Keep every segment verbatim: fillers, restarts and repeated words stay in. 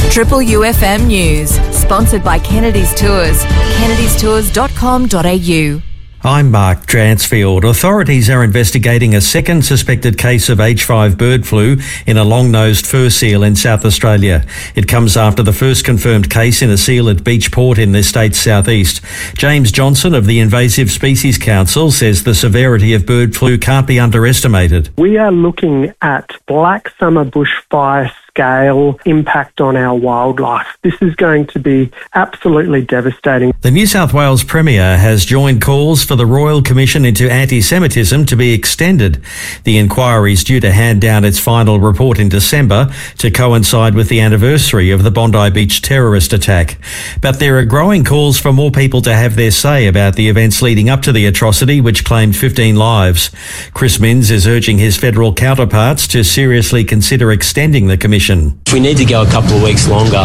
Triple U F M News, sponsored by Kennedy's Tours, kennedys tours dot com dot a u. I'm Mark Dransfield. Authorities are investigating a second suspected case of H five bird flu in a long-nosed fur seal in South Australia. It comes after the first confirmed case in a seal at Beach Port in the state's southeast. James Johnson of the Invasive Species Council says the severity of bird flu can't be underestimated. We are looking at black summer bushfire scale impact on our wildlife. This is going to be absolutely devastating. The New South Wales Premier has joined calls for the Royal Commission into Anti-Semitism to be extended. The inquiry is due to hand down its final report in December to coincide with the anniversary of the Bondi Beach terrorist attack. But there are growing calls for more people to have their say about the events leading up to the atrocity, which claimed fifteen lives. Chris Minns is urging his federal counterparts to seriously consider extending the commission. We need to go a couple of weeks longer,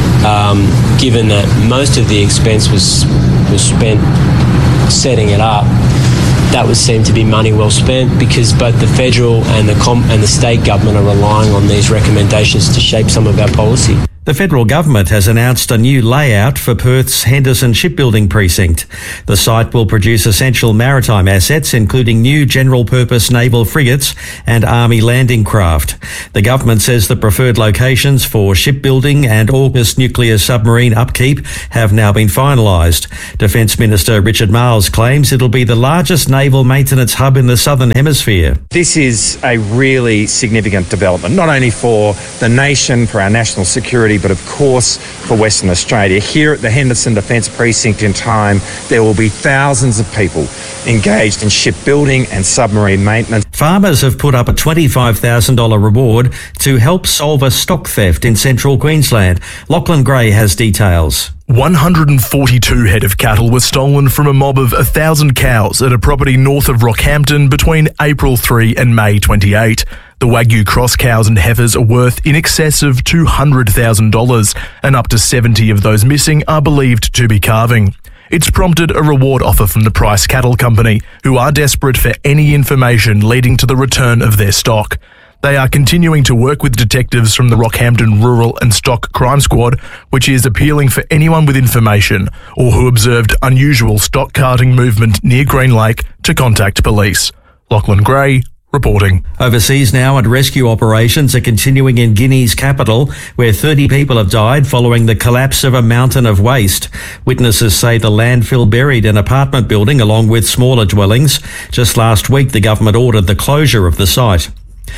um, given that most of the expense was was spent setting it up. That would seem to be money well spent, because both the federal and the com- and the state government are relying on these recommendations to shape some of our policy. The federal government has announced a new layout for Perth's Henderson Shipbuilding Precinct. The site will produce essential maritime assets, including new general-purpose naval frigates and army landing craft. The government says the preferred locations for shipbuilding and AUKUS nuclear submarine upkeep have now been finalised. Defence Minister Richard Marles claims it'll be the largest naval maintenance hub in the Southern Hemisphere. This is a really significant development, not only for the nation, for our national security, but of course for Western Australia. Here at the Henderson Defence Precinct in time, there will be thousands of people engaged in shipbuilding and submarine maintenance. Farmers have put up a twenty-five thousand dollars reward to help solve a stock theft in central Queensland. Lachlan Gray has details. one hundred forty-two head of cattle were stolen from a mob of one thousand cows at a property north of Rockhampton between April third and May twenty-eighth. The Wagyu cross cows and heifers are worth in excess of two hundred thousand dollars, and up to seventy of those missing are believed to be calving. It's prompted a reward offer from the Price Cattle Company, who are desperate for any information leading to the return of their stock. They are continuing to work with detectives from the Rockhampton Rural and Stock Crime Squad, which is appealing for anyone with information or who observed unusual stock carting movement near Green Lake to contact police. Lachlan Gray reporting. Overseas now, and rescue operations are continuing in Guinea's capital, where thirty people have died following the collapse of a mountain of waste. Witnesses say the landfill buried an apartment building along with smaller dwellings. Just last week, the government ordered the closure of the site.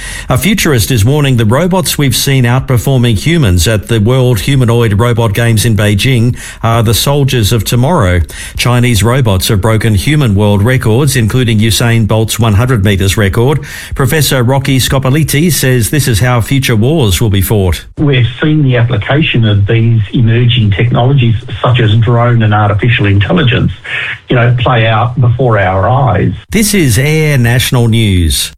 A futurist is warning the robots we've seen outperforming humans at the World Humanoid Robot Games in Beijing are the soldiers of tomorrow. Chinese robots have broken human world records, including Usain Bolt's one hundred metres record. Professor Rocky Scopoliti says this is how future wars will be fought. We've seen the application of these emerging technologies, such as drone and artificial intelligence, you know, play out before our eyes. This is Air National News.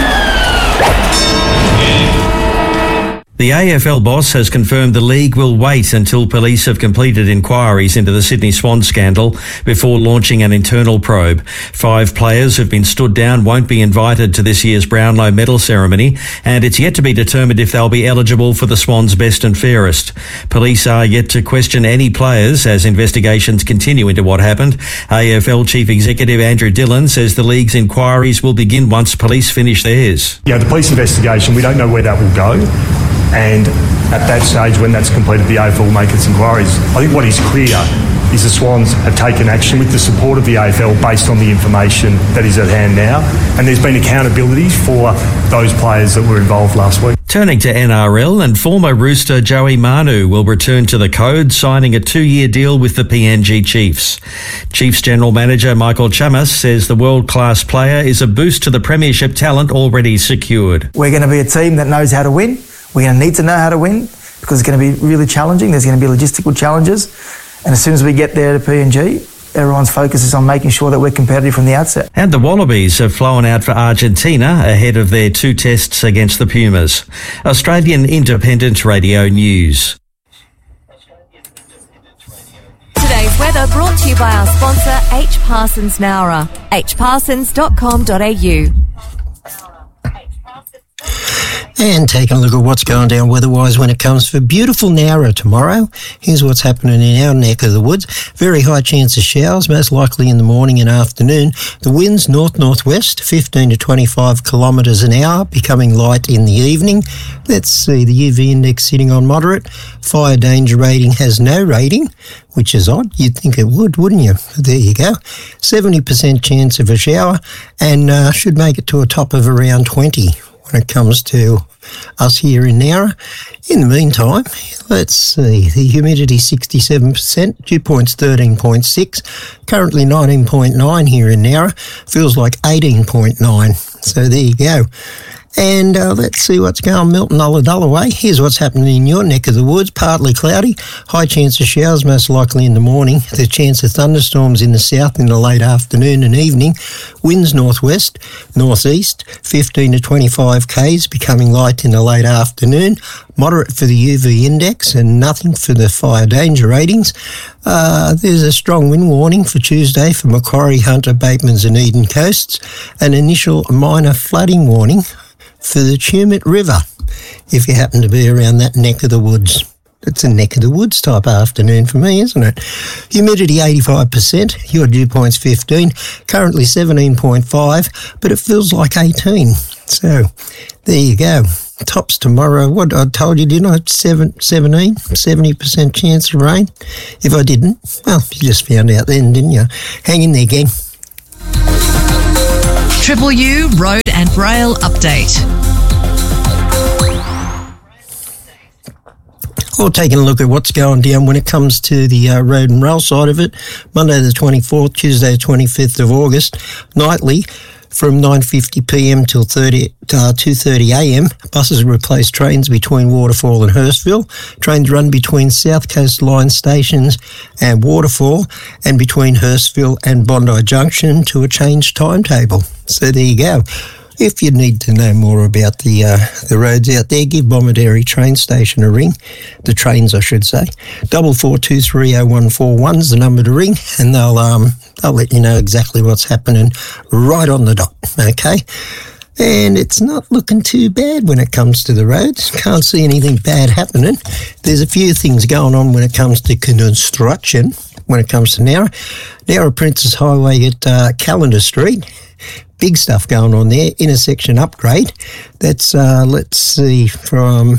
The A F L boss has confirmed the league will wait until police have completed inquiries into the Sydney Swans scandal before launching an internal probe. Five players who've been stood down won't be invited to this year's Brownlow medal ceremony, and it's yet to be determined if they'll be eligible for the Swans' best and fairest. Police are yet to question any players as investigations continue into what happened. A F L Chief Executive Andrew Dillon says the league's inquiries will begin once police finish theirs. Yeah, the police investigation, we don't know where that will go. And at that stage, when that's completed, the A F L will make its inquiries. I think what is clear is the Swans have taken action with the support of the A F L based on the information that is at hand now. And there's been accountability for those players that were involved last week. Turning to N R L, and former Rooster Joey Manu will return to the Code, signing a two-year deal with the P N G Chiefs. Chiefs General Manager Michael Chamas says the world-class player is a boost to the premiership talent already secured. We're going to be a team that knows how to win. We're going to need to know how to win because it's going to be really challenging. There's going to be logistical challenges. And as soon as we get there to P N G, everyone's focus is on making sure that we're competitive from the outset. And the Wallabies have flown out for Argentina ahead of their two tests against the Pumas. Australian Independent Radio News. Today's weather brought to you by our sponsor, H. Parsons Nowra, h parsons dot com dot a u. And taking a look at what's going down weather-wise when it comes for beautiful Nowra tomorrow. Here's what's happening in our neck of the woods. Very high chance of showers, most likely in the morning and afternoon. The winds north-northwest, fifteen to twenty-five kilometres an hour, becoming light in the evening. Let's see, the U V index sitting on moderate. Fire danger rating has no rating, which is odd. You'd think it would, wouldn't you? But there you go. seventy percent chance of a shower, and uh, should make it to a top of around twenty. When it comes to us here in Nowra. In the meantime, let's see, the humidity sixty-seven percent, dew point's thirteen point six, currently nineteen point nine here in Nowra, feels like eighteen point nine, so there you go. And uh, let's see what's going on Milton Ulladulla way. Here's what's happening in your neck of the woods. Partly cloudy, high chance of showers, most likely in the morning. The chance of thunderstorms in the south in the late afternoon and evening. Winds northwest, northeast, fifteen to twenty-five k's, becoming light in the late afternoon. Moderate for the U V index and nothing for the fire danger ratings. Uh, there's a strong wind warning for Tuesday for Macquarie, Hunter, Batemans and Eden coasts. An initial minor flooding warning for the Tumut River, if you happen to be around that neck of the woods. It's a neck of the woods type afternoon for me, isn't it? Humidity eighty-five percent, your dew point's fifteen, currently seventeen point five, but it feels like eighteen. So, there you go. Tops tomorrow. What I told you, didn't I? Seven, seventeen, seventy percent chance of rain. If I didn't, well, you just found out then, didn't you? Hang in there, gang. Triple U Road and Rail Update. Or taking a look at what's going down when it comes to the uh, road and rail side of it. Monday the twenty-fourth, Tuesday the twenty-fifth of August, nightly from nine fifty p m till two thirty a m. Buses replace trains between Waterfall and Hurstville. Trains run between South Coast Line stations and Waterfall, and between Hurstville and Bondi Junction to a changed timetable. So there you go. If you need to know more about the uh, the roads out there, give Bomaderry train station a ring. The trains, I should say. Double four two three oh one four one is the number to ring, and they'll um they'll let you know exactly what's happening right on the dot. Okay. And it's not looking too bad when it comes to the roads. Can't see anything bad happening. There's a few things going on when it comes to construction. When it comes to Nowra, Nowra Princess Highway at uh, Calendar Street. Big stuff going on there. Intersection upgrade. That's, uh, let's see, from...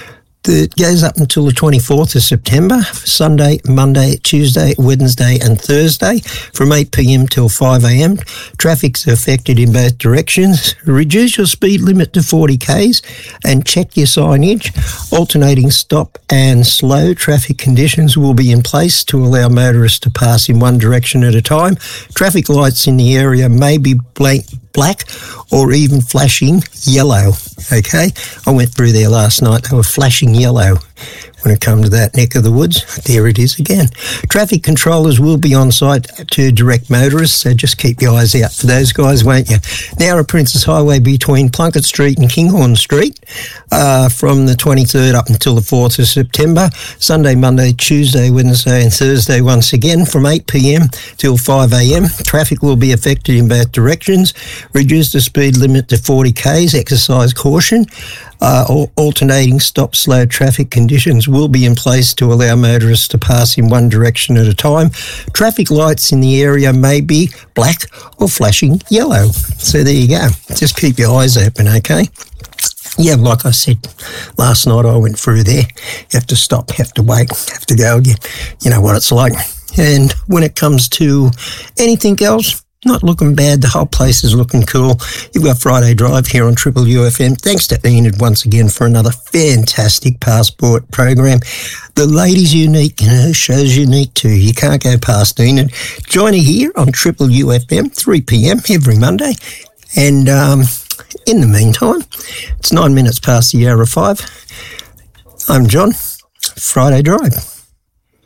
It goes up until the twenty-fourth of September, Sunday, Monday, Tuesday, Wednesday and Thursday from eight p m till five a m. Traffic's affected in both directions. Reduce your speed limit to forty k's and check your signage. Alternating stop and slow traffic conditions will be in place to allow motorists to pass in one direction at a time. Traffic lights in the area may be blank black or even flashing yellow. Okay, I went through there last night. They were flashing yellow when it comes to that neck of the woods. There it is again. Traffic controllers will be on site to direct motorists, so just keep your eyes out for those guys, won't you? Nowra Princess Highway between Plunkett Street and Kinghorn Street uh, from the twenty-third up until the fourth of September. Sunday, Monday, Tuesday, Wednesday and Thursday once again from eight p m till five a m. Traffic will be affected in both directions. Reduce the speed limit to forty k's. Exercise caution. Uh, alternating stop-slow traffic conditions will be in place to allow motorists to pass in one direction at a time. Traffic lights in the area may be black or flashing yellow. So there you go. Just keep your eyes open, okay? Yeah, like I said last night, I went through there. You have to stop, you have to wait, you have to go again. You know what it's like. And when it comes to anything else, not looking bad. The whole place is looking cool. You've got Friday Drive here on Triple U F M. Thanks to Enid once again for another fantastic passport program. The lady's unique and her show's unique too. You can't go past Enid. Join her here on Triple U F M, three p m every Monday. And um, in the meantime, it's nine minutes past the hour of five. I'm John. Friday Drive.